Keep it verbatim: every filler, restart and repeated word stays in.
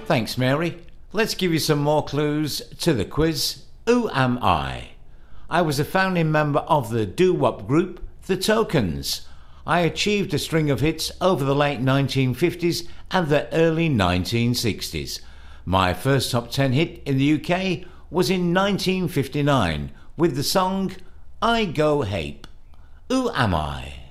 Thanks, Mary. Let's give you some more clues to the quiz. Who am I? I was a founding member of the doo-wop group, The Tokens. I achieved a string of hits over the late nineteen fifties and the early nineteen sixties. My first top ten hit in the U K was in nineteen fifty-nine with the song I Go Hape. Who am I?